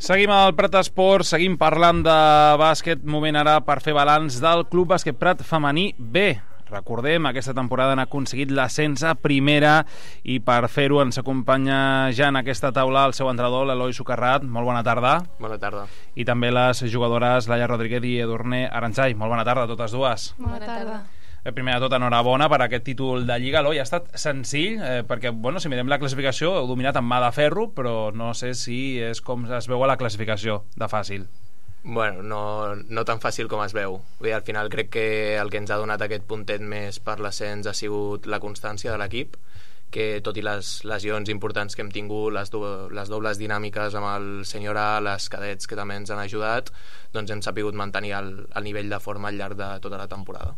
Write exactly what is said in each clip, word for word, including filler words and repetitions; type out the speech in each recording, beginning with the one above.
Seguim al Prat Esports, seguim parlant de bàsquet, moment ara per fer balanç del Club Bàsquet Prat Femení B. Recordem, aquesta temporada han aconseguit l'ascens a primera i per fer-ho ens acompanya ja en aquesta taula el seu entrenador, l'Eloi Socarrat. Molt bona tarda. Bona tarda. I també les jugadores Laia Rodríguez i Edurne Aranzai. Molt bona tarda a totes dues. Bona tarda. Primer de tot, enhorabona per aquest títol de Lliga. Eloi, ha estat senzill, eh, perquè, bueno, si mirem la classificació, heu dominat amb mà de ferro, però no sé si és com es veu a la classificació, de fàcil. Bueno, no, no tan fàcil com es veu. Vull dir, al final crec que el que ens ha donat aquest puntet més per l'ascens ha sigut la constància de l'equip, que tot i les lesions importants que hem tingut, les, do, les dobles dinàmiques amb el senyor A, les cadets que també ens han ajudat, doncs hem sapigut mantenir el, el nivell de forma al llarg de tota la temporada.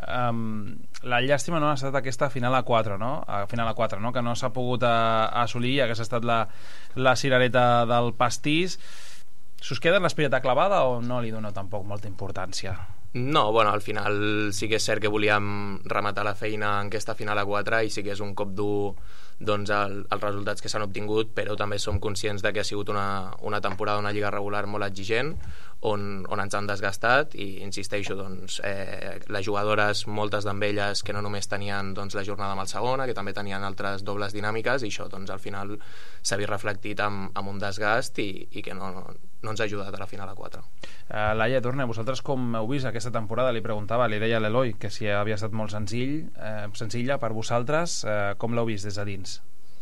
Um, la llàstima no ha estat aquesta final a quatre, no? A final a quatre, no? Que no s'ha pogut a, a assolir, ja que s'ha estat la, la cirereta del pastís. S'us queda l'espireta clavada o no li dona tampoc molta importància? No, bueno, al final sí que és cert que volíem rematar la feina en aquesta final a quatre i sí que és un cop dur doncs, el, els resultats que s'han obtingut, però també som conscients de que ha sigut una, una temporada, una lliga regular molt exigent, on, on ens han desgastat i insisteixo, doncs, eh, les jugadores, moltes d'elles que no només tenien doncs, la jornada amb el segona, que també tenien altres dobles dinàmiques, i això doncs, al final s'ha vist reflectit amb, amb un desgast i, i que no, no ens ha ajudat a la final a quatre. Uh, Laia, Edurne, vosaltres com heu vist aquesta temporada? Li preguntava, li deia a l'Eloi que si havia estat molt senzill, eh, senzilla per vosaltres, eh, com l'heu vist des de dins?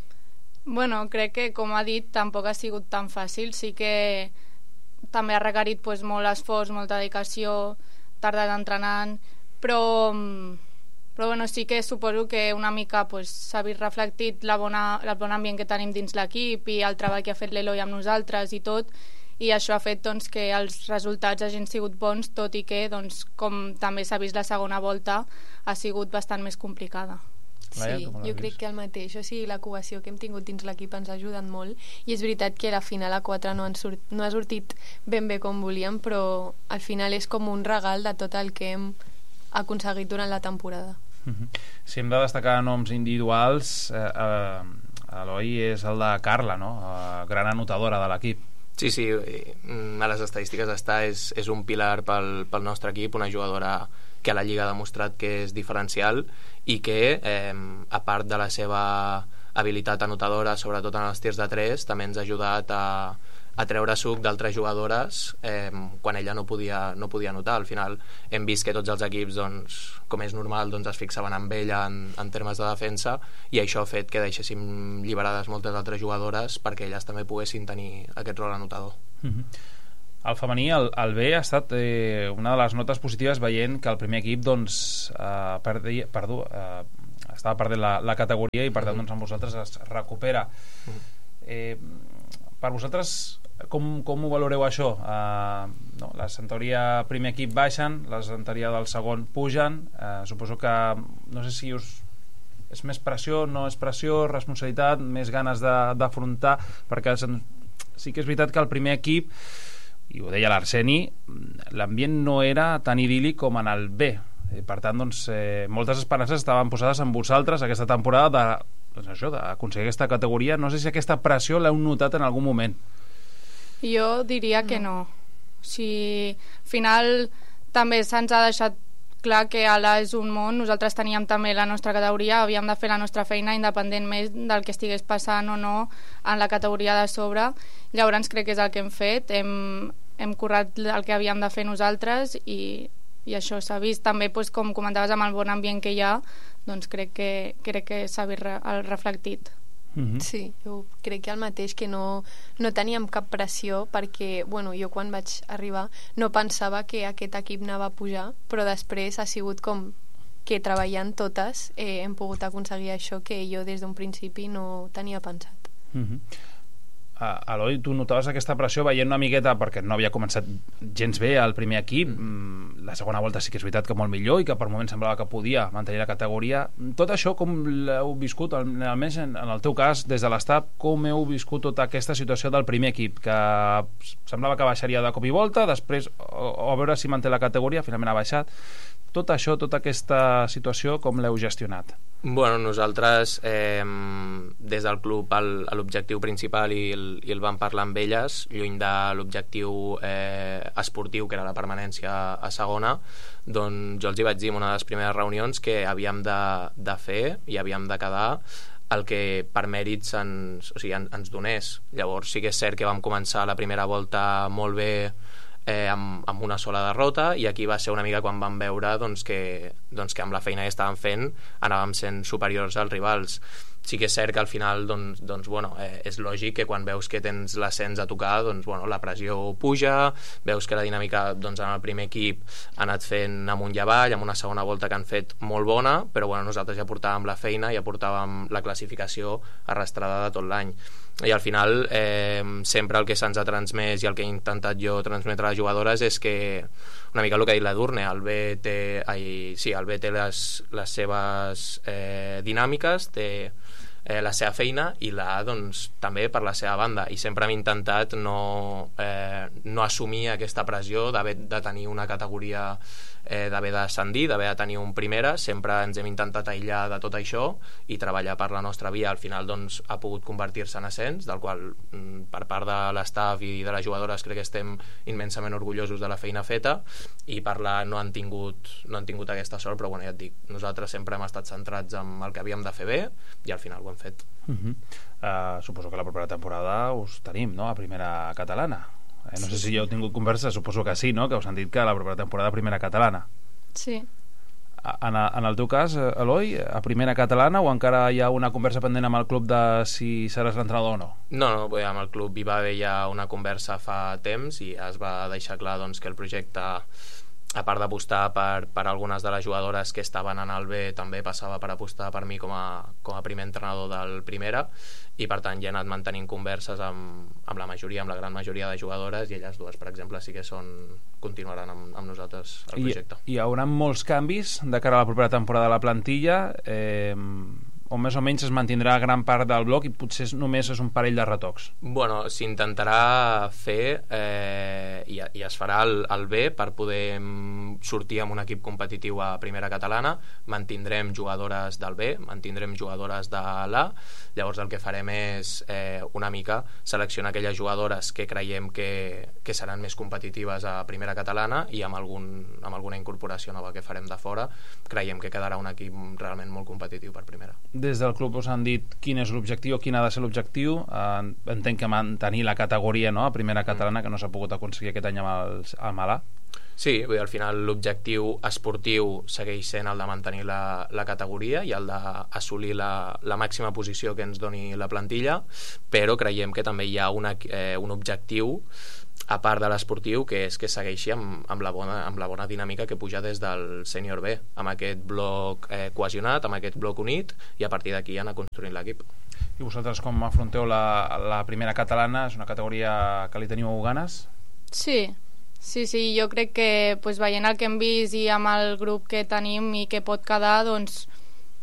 Bueno, crec que, com ha dit, tampoc ha sigut tan fàcil. Sí que també ha requerit pues, molt esforç, molta dedicació, tardat entrenant, però, però bueno, sí que suposo que una mica pues, s'ha vist reflectit la bona, el bon ambient que tenim dins l'equip i el treball que ha fet l'Eloi amb nosaltres i tot, i això ha fet doncs, que els resultats hagin sigut bons, tot i que, doncs, com també s'ha vist la segona volta, ha sigut bastant més complicada. Laia, sí, jo crec que el mateix, o sigui, la cohesió que hem tingut dins l'equip ens ha ajudat molt i és veritat que la final a quatre no, han sort, no ha sortit ben bé com volíem, però al final és com un regal de tot el que hem aconseguit durant la temporada. Uh-huh. Si hem de destacar noms individuals, eh, eh, Eloi, és el de Carla, no? Eh, gran anotadora de l'equip. Sí, sí, a les estadístiques està, és, és un pilar pel, pel nostre equip, una jugadora que a la Lliga ha demostrat que és diferencial i que, eh, a part de la seva habilitat anotadora, sobretot en els tirs de tres, també ens ha ajudat a, a treure suc d'altres jugadores eh, quan ella no podia, no podia anotar. Al final hem vist que tots els equips, doncs, com és normal, doncs, es fixaven en ella en, en termes de defensa, i això ha fet que deixéssim lliberades moltes altres jugadores perquè elles també poguessin tenir aquest rol anotador. Mm-hmm. El femení, el, el B, ha estat eh, una de les notes positives veient que el primer equip doncs, eh, perdi, perdó, eh, estava perdent la, la categoria i per tant doncs, amb vosaltres es recupera. Eh, per vosaltres, com, com ho valoreu això? Eh, no, la Centauria primer equip baixen, la Centauria del segon pugen. Eh, suposo que, no sé si us és més pressió, no és pressió, responsabilitat, més ganes d'afrontar, perquè sí que és veritat que el primer equip, i ho deia l'Arseni, l'ambient no era tan idíl·lic com en el B. Per tant, doncs, eh, moltes esperances estaven posades en vosaltres aquesta temporada de, doncs això, d'aconseguir aquesta categoria. No sé si aquesta pressió l'heu notat en algun moment. Jo diria que no. O sigui, al final també se'ns ha deixat clar que ala és un món, nosaltres teníem també la nostra categoria, havíem de fer la nostra feina independentment del que estigués passant o no en la categoria de sobre. Llavors crec que és el que hem fet, hem, hem currat el que havíem de fer nosaltres i, i això s'ha vist també, doncs, com comentaves, amb el bon ambient que hi ha, doncs crec que, crec que s'ha vist re, reflectit. Mm-hmm. Sí, jo crec que el mateix, que no, no teníem cap pressió perquè, bueno, jo quan vaig arribar no pensava que aquest equip anava a pujar, però després ha sigut com que treballant totes eh, hem pogut aconseguir això que jo des d'un principi no tenia pensat. Mm-hmm. Uh, Eloi, tu notaves aquesta pressió veient una miqueta, perquè no havia començat gens bé el primer equip, mm. la segona volta sí que és veritat que molt millor i que per moments semblava que podia mantenir la categoria. Tot això com l'heu viscut, almenys en, en el teu cas, des de l'estat, com heu viscut tota aquesta situació del primer equip, que semblava que baixaria de cop i volta, després o, o a veure si manté la categoria, finalment ha baixat. Tot això, tota aquesta situació, com l'heu gestionat? Bueno, nosaltres eh, des del club el- l'objectiu principal i el, i el vam parlar amb elles, lluny de l'objectiu eh, esportiu, que era la permanència a segona, doncs jo els hi vaig dir en una de les primeres reunions que havíem de, de fer i havíem de quedar el que per mèrits ens, o sigui, en, ens donés. Llavors sí que és cert que vam començar la primera volta molt bé, eh, amb, amb una sola derrota, i aquí va ser una mica quan vam veure doncs, que, doncs, que amb la feina que estàvem fent anàvem sent superiors als rivals. Sí que és cert que al final doncs, doncs, bueno, eh, és lògic que quan veus que tens l'ascens a tocar, doncs, bueno, la pressió puja, veus que la dinàmica doncs, en el primer equip ha anat fent amunt i avall, amb una segona volta que han fet molt bona, però bueno, nosaltres ja portàvem la feina, ja portàvem la classificació arrastrada de tot l'any. I al final eh, sempre el que se'ns ha transmès i el que he intentat jo transmetre a les jugadores és que una mica el que ha dit la Durne, el B té, ai, sí, el B té les, les seves eh, dinàmiques, té eh, la seva feina, i la A doncs, també per la seva banda, i sempre hem intentat no, eh, no assumir aquesta pressió d'haver de tenir una categoria, eh, d'haver d'ascendir, d'haver de tenir un primera. Sempre ens hem intentat aïllar de tot això i treballar per la nostra via. Al final doncs, ha pogut convertir-se en ascens, del qual mm, per part de l'estaf i de les jugadores crec que estem immensament orgullosos de la feina feta, i per la no han tingut, no han tingut aquesta sort, però bueno, ja et dic, nosaltres sempre hem estat centrats en el que havíem de fer bé i al final ho hem fet. Uh -huh. uh, suposo que la propera temporada us tenim, no?, a primera catalana. Eh, no sé si ja heu tingut conversa, suposo que sí, no?, que us han dit que la propera temporada a primera catalana. Sí. En, en el teu cas, Eloi, a primera catalana, o encara hi ha una conversa pendent amb el club de si seràs l'entrenador o no? No, no, bé, amb el club hi va haver ja una conversa fa temps i es va deixar clar doncs, que el projecte, a part d'apostar per, per algunes de les jugadores que estaven en el B, també passava per apostar per mi com a, com a primer entrenador del primera, i per tant ja he anat mantenint converses amb, amb la majoria, amb la gran majoria de jugadores, i elles dues, per exemple, sí que són, continuaran amb, amb nosaltres el projecte. I hi haurà molts canvis de cara a la propera temporada de la plantilla, eh, o més o menys es mantindrà gran part del bloc i potser només és un parell de retocs? Bueno, s'intentarà fer eh, i, i es farà el, el B per poder sortir amb un equip competitiu a primera catalana. Mantindrem jugadores del B, mantindrem jugadores de l'A. Llavors el que farem és eh, una mica seleccionar aquelles jugadores que creiem que, que seran més competitives a primera catalana, i amb, algun, amb alguna incorporació nova que farem de fora creiem que quedarà un equip realment molt competitiu per primera. Des del club us han dit quin és l'objectiu, quin ha de ser l'objectiu. Eh, entenc que mantenir la categoria, no?, a primera catalana, que no s'ha pogut aconseguir aquest any amb el, amb l'A. Sí, bé, al final l'objectiu esportiu segueix sent el de mantenir la, la categoria i el d'assolir la, la màxima posició que ens doni la plantilla, però creiem que també hi ha una, eh, un objectiu a part de l'esportiu, que és que segueixi amb, amb, la bona, amb la bona dinàmica que puja des del sènior B, amb aquest bloc eh, cohesionat, amb aquest bloc unit, i a partir d'aquí anar construint l'equip. I vosaltres com afronteu la, la primera catalana? És una categoria que li teniu ganes? Sí, sí, sí, jo crec que pues, veient el que hem vist i amb el grup que tenim i que pot quedar, doncs